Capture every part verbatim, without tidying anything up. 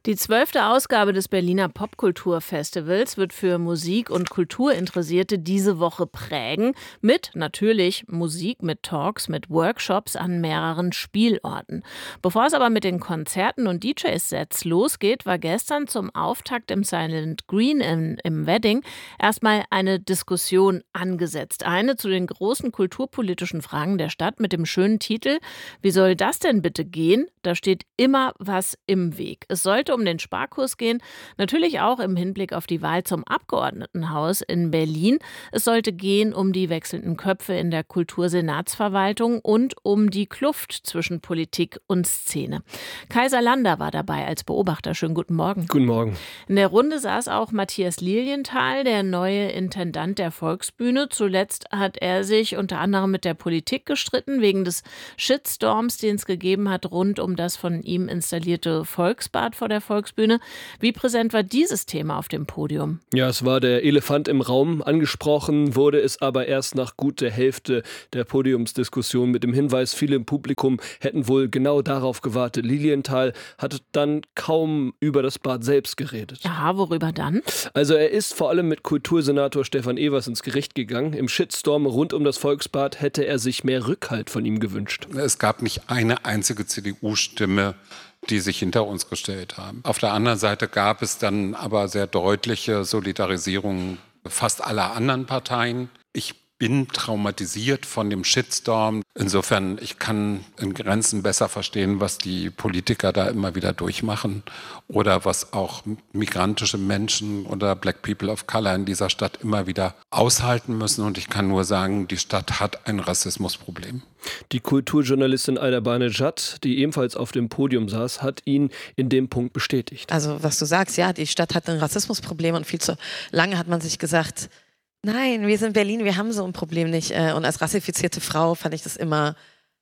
Die zwölfte Ausgabe des Berliner Popkulturfestivals wird für Musik- und Kulturinteressierte diese Woche prägen. Mit natürlich Musik, mit Talks, mit Workshops an mehreren Spielorten. Bevor es aber mit den Konzerten und D J-Sets losgeht, war gestern zum Auftakt im Silent Green in, im Wedding erstmal eine Diskussion angesetzt. Eine zu den großen kulturpolitischen Fragen der Stadt mit dem schönen Titel: Wie soll das denn bitte gehen? Da steht immer was im Weg. Es sollte um den Sparkurs gehen, natürlich auch im Hinblick auf die Wahl zum Abgeordnetenhaus in Berlin. Es sollte gehen um die wechselnden Köpfe in der Kultursenatsverwaltung und um die Kluft zwischen Politik und Szene. Kaiser Lander war dabei als Beobachter. Schönen guten Morgen. Guten Morgen. In der Runde saß auch Matthias Lilienthal, der neue Intendant der Volksbühne. Zuletzt hat er sich unter anderem mit der Politik gestritten, wegen des Shitstorms, den es gegeben hat, rund um das von ihm installierte Volksbad vor der Volksbühne. Wie präsent war dieses Thema auf dem Podium? Ja, es war der Elefant im Raum. Angesprochen wurde es aber erst nach gut der Hälfte der Podiumsdiskussion mit dem Hinweis, viele im Publikum hätten wohl genau darauf gewartet. Lilienthal hatte dann kaum über das Bad selbst geredet. Aha, worüber dann? Also er ist vor allem mit Kultursenator Stefan Evers ins Gericht gegangen. Im Shitstorm rund um das Volksbad hätte er sich mehr Rückhalt von ihm gewünscht. Es gab nicht eine einzige C D U-Stimme, die sich hinter uns gestellt haben. Auf der anderen Seite gab es dann aber sehr deutliche Solidarisierung fast aller anderen Parteien. Ich bin traumatisiert von dem Shitstorm. Insofern, ich kann in Grenzen besser verstehen, was die Politiker da immer wieder durchmachen oder was auch migrantische Menschen oder Black People of Color in dieser Stadt immer wieder aushalten müssen. Und ich kann nur sagen, die Stadt hat ein Rassismusproblem. Die Kulturjournalistin Aida Banejad, die ebenfalls auf dem Podium saß, hat ihn in dem Punkt bestätigt. Also was du sagst, ja, die Stadt hat ein Rassismusproblem und viel zu lange hat man sich gesagt, nein, wir sind Berlin, wir haben so ein Problem nicht. Und als rassifizierte Frau fand ich das immer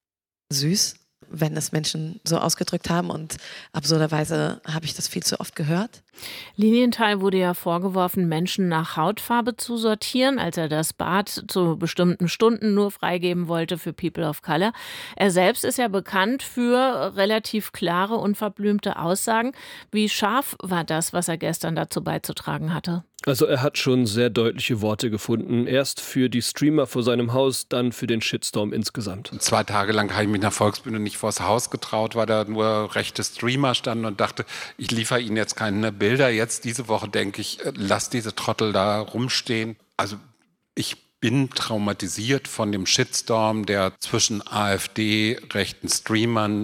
süß, wenn es Menschen so ausgedrückt haben, und absurderweise habe ich das viel zu oft gehört. Lilienthal wurde ja vorgeworfen, Menschen nach Hautfarbe zu sortieren, als er das Bad zu bestimmten Stunden nur freigeben wollte für People of Color. Er selbst ist ja bekannt für relativ klare, unverblümte Aussagen. Wie scharf war das, was er gestern dazu beizutragen hatte? Also er hat schon sehr deutliche Worte gefunden. Erst für die Streamer vor seinem Haus, dann für den Shitstorm insgesamt. Zwei Tage lang habe ich mich in der Volksbühne nicht vors Haus getraut, weil da nur rechte Streamer standen und dachte, ich liefere ihnen jetzt keine Bilder. Jetzt diese Woche denke ich, lass diese Trottel da rumstehen. Also ich bin traumatisiert von dem Shitstorm, der zwischen AfD, rechten Streamern,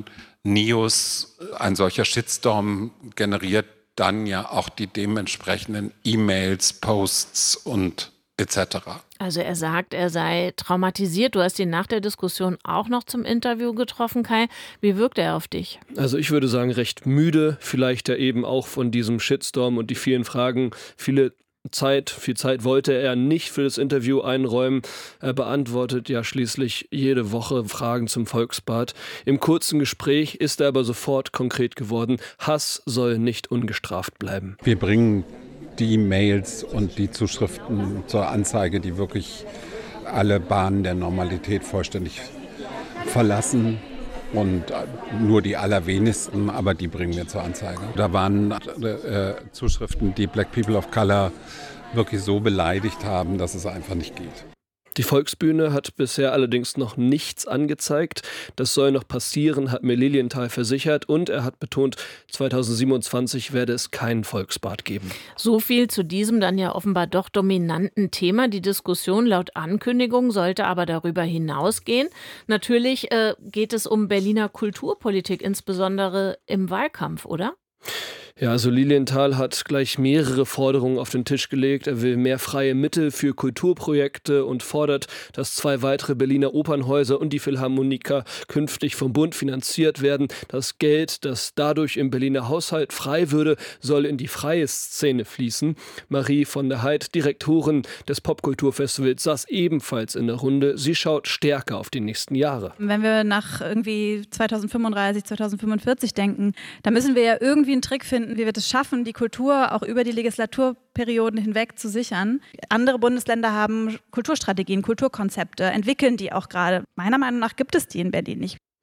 Neos, ein solcher Shitstorm generiert dann ja auch die dementsprechenden E-Mails, Posts und et cetera. Also er sagt, er sei traumatisiert. Du hast ihn nach der Diskussion auch noch zum Interview getroffen, Kai. Wie wirkt er auf dich? Also ich würde sagen, recht müde, vielleicht ja eben auch von diesem Shitstorm und die vielen Fragen, viele Zeit, viel Zeit wollte er nicht für das Interview einräumen. Er beantwortet ja schließlich jede Woche Fragen zum Volksbad. Im kurzen Gespräch ist er aber sofort konkret geworden. Hass soll nicht ungestraft bleiben. Wir bringen die Mails und die Zuschriften zur Anzeige, die wirklich alle Bahnen der Normalität vollständig verlassen. Und nur die allerwenigsten, aber die bringen wir zur Anzeige. Da waren äh, Zuschriften, die Black People of Color wirklich so beleidigt haben, dass es einfach nicht geht. Die Volksbühne hat bisher allerdings noch nichts angezeigt. Das soll noch passieren, hat mir Lilienthal versichert. Und er hat betont, zweitausendsiebenundzwanzig werde es kein Volksbad geben. So viel zu diesem dann ja offenbar doch dominanten Thema. Die Diskussion laut Ankündigung sollte aber darüber hinausgehen. Natürlich äh, geht es um Berliner Kulturpolitik, insbesondere im Wahlkampf, oder? Ja, also Lilienthal hat gleich mehrere Forderungen auf den Tisch gelegt. Er will mehr freie Mittel für Kulturprojekte und fordert, dass zwei weitere Berliner Opernhäuser und die Philharmoniker künftig vom Bund finanziert werden. Das Geld, das dadurch im Berliner Haushalt frei würde, soll in die freie Szene fließen. Marie von der Heid, Direktorin des Popkulturfestivals, saß ebenfalls in der Runde. Sie schaut stärker auf die nächsten Jahre. Wenn wir nach irgendwie zweitausendfünfunddreißig, zweitausendfünfundvierzig denken, dann müssen wir ja irgendwie einen Trick finden, wie wir es schaffen, die Kultur auch über die Legislaturperioden hinweg zu sichern. Andere Bundesländer haben Kulturstrategien, Kulturkonzepte, entwickeln die auch gerade. Meiner Meinung nach gibt es die in Berlin nicht.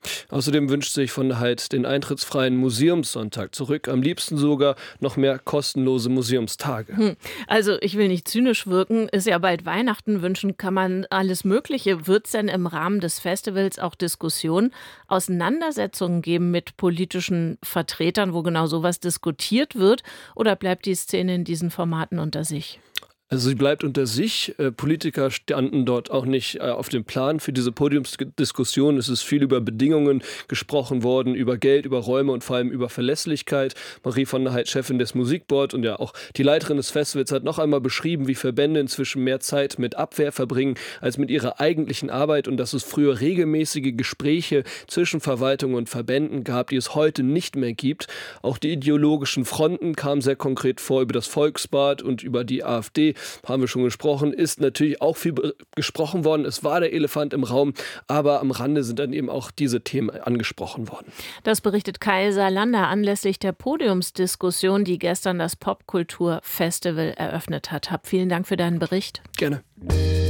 Außerdem wünscht sich von der Heid den eintrittsfreien Museumssonntag zurück, am liebsten sogar noch mehr kostenlose Museumstage. Hm. Also ich will nicht zynisch wirken, ist ja bald Weihnachten, wünschen kann man alles Mögliche. Wird es denn im Rahmen des Festivals auch Diskussionen, Auseinandersetzungen geben mit politischen Vertretern, wo genau sowas diskutiert wird, oder bleibt die Szene in diesen Formaten unter sich? Also sie bleibt unter sich. Äh, Politiker standen dort auch nicht äh, auf dem Plan für diese Podiumsdiskussion. Es ist viel über Bedingungen gesprochen worden, über Geld, über Räume und vor allem über Verlässlichkeit. Marie von der Heid, Chefin des Musikboards und ja auch die Leiterin des Festivals, hat noch einmal beschrieben, wie Verbände inzwischen mehr Zeit mit Abwehr verbringen als mit ihrer eigentlichen Arbeit und dass es früher regelmäßige Gespräche zwischen Verwaltung und Verbänden gab, die es heute nicht mehr gibt. Auch die ideologischen Fronten kamen sehr konkret vor. Über das Volksbad und über die AfD haben wir schon gesprochen, ist natürlich auch viel gesprochen worden. Es war der Elefant im Raum, aber am Rande sind dann eben auch diese Themen angesprochen worden. Das berichtet Kajsa Lander anlässlich der Podiumsdiskussion, die gestern das Popkulturfestival eröffnet hat. Hab vielen Dank für deinen Bericht. Gerne.